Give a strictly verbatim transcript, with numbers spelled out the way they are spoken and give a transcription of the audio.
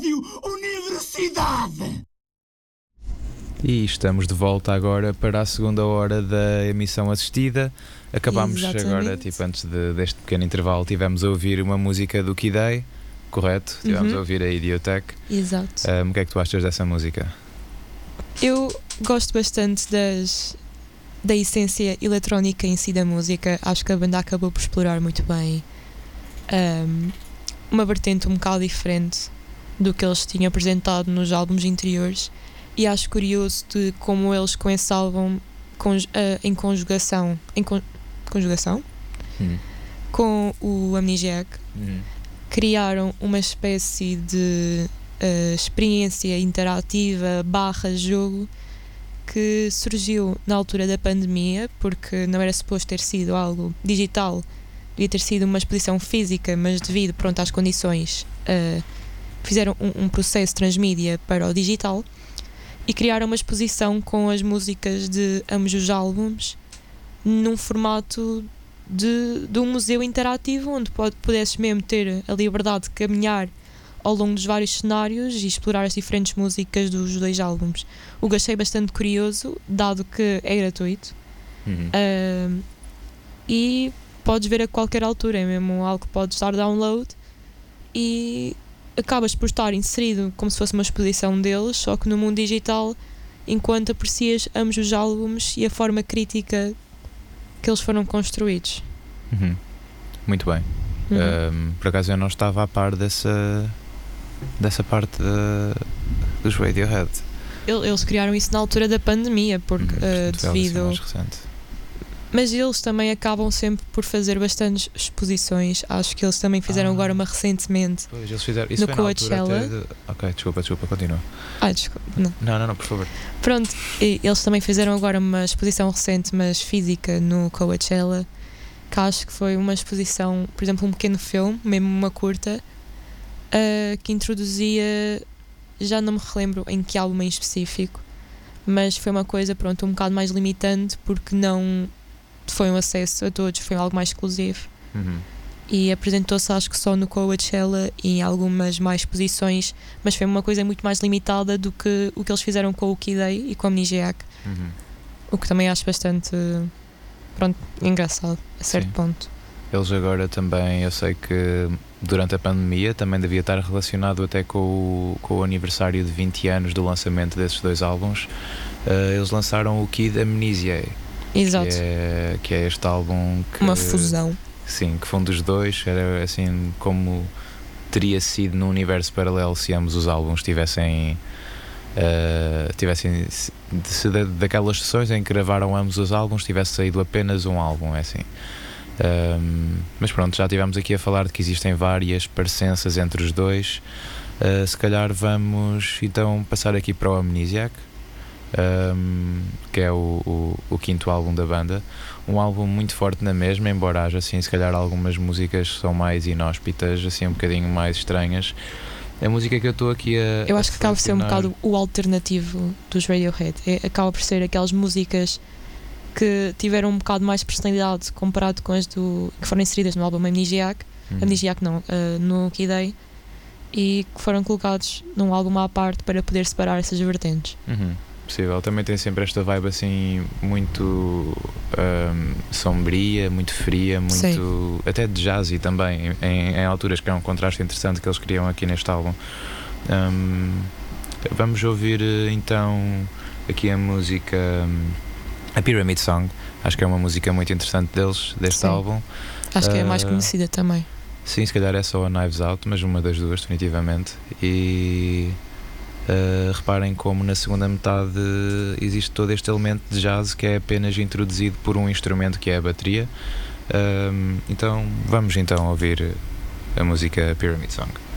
ódio, universidade! E estamos de volta agora para a segunda hora da emissão assistida. Acabámos agora, tipo, antes de, deste pequeno intervalo, tivemos a ouvir uma música do Kid A, correto? Tivemos Uhum. a ouvir a Idiotech. Exato. Um, o que é que tu achas dessa música? Eu gosto bastante das, da essência eletrónica em si da música. Acho que a banda acabou por explorar muito bem um, uma vertente um bocado diferente do que eles tinham apresentado nos álbuns anteriores. E acho curioso de como eles com esse álbum conj- uh, em conjugação em con- conjugação Hum. com o Amnesiac Hum. criaram uma espécie de uh, experiência interativa barra jogo que surgiu na altura da pandemia, porque não era suposto ter sido algo digital, devia ter sido uma exposição física, mas devido, pronto, às condições uh, fizeram um, um processo transmídia para o digital e criaram uma exposição com as músicas de ambos os álbuns num formato de, de um museu interativo onde pode, pudesses mesmo ter a liberdade de caminhar ao longo dos vários cenários e explorar as diferentes músicas dos dois álbuns. O que achei bastante curioso, dado que é gratuito. Uhum. Uh, e podes ver a qualquer altura, é mesmo algo que podes dar download e acabas por estar inserido como se fosse uma exposição deles, só que no mundo digital, enquanto aprecias ambos os álbuns e a forma crítica que eles foram construídos. Uhum. Muito bem. Uhum. Um, por acaso eu não estava a par dessa, dessa parte da, dos Radiohead. Eles criaram isso na altura da pandemia, porque Uhum, uh, portanto, é devido... assim mais recente. Mas eles também acabam sempre por fazer bastantes exposições. Acho que eles também fizeram Ah. agora uma recentemente. Pois, eles fizeram isso No foi na altura Coachella. até de... Ok, desculpa, desculpa, continua. Ah, desculpa, não. Não, não, não, por favor. Pronto, e eles também fizeram agora uma exposição recente, mas física, no Coachella, que acho que foi uma exposição, por exemplo, um pequeno filme, mesmo uma curta, uh, que introduzia, já não me relembro em que álbum em específico, mas foi uma coisa, pronto, um bocado mais limitante, porque não foi um acesso a todos, foi algo mais exclusivo. Uhum. E apresentou-se acho que só no Coachella e em algumas mais exposições, mas foi uma coisa muito mais limitada do que o que eles fizeram com o Kid A e com a Amnesiac, Uhum. o que também acho bastante, pronto, engraçado a certo Sim. ponto. Eles agora também, eu sei que durante a pandemia também devia estar relacionado até com o, com o aniversário de vinte anos do lançamento desses dois álbuns. Uh, eles lançaram o Kid Amnesia, Exato, que é, que é este álbum que, uma fusão. sim, que foi um dos dois, era assim como teria sido num universo paralelo se ambos os álbuns tivessem uh, tivessem se, se da, daquelas sessões em que gravaram ambos os álbuns tivesse saído apenas um álbum, é assim. Um, mas pronto, já estivemos aqui a falar de que existem várias parecenças entre os dois. Uh, se calhar vamos então passar aqui para o Amnesiac, um, que é o, o, o quinto álbum da banda. Um álbum muito forte na mesma, embora haja assim, se calhar algumas músicas que são mais inóspitas, assim um bocadinho mais estranhas. A música que eu estou aqui a Eu acho a que acaba por ser um selecionar- bocado o alternativo dos Radiohead. É, acaba por ser aquelas músicas que tiveram um bocado mais personalidade comparado com as do, que foram inseridas no álbum Amnesiac, Uhum. Amnesiac não, uh, no Kid A, e que foram colocados num álbum à parte para poder separar essas vertentes. Uhum. Possível, também tem sempre esta vibe assim muito um, sombria, muito fria, muito Sim. até de jazzy também, em, em alturas, que é um contraste interessante que eles criam aqui neste álbum. Um, vamos ouvir então aqui a música um, a Pyramid Song, acho que é uma música muito interessante deles, deste Sim. álbum. Acho que é a mais Uh, conhecida também. Sim, se calhar é só a Knives Out, mas uma das duas definitivamente. E Uh, reparem como na segunda metade existe todo este elemento de jazz que é apenas introduzido por um instrumento que é a bateria. Um, então vamos então ouvir a música Pyramid Song.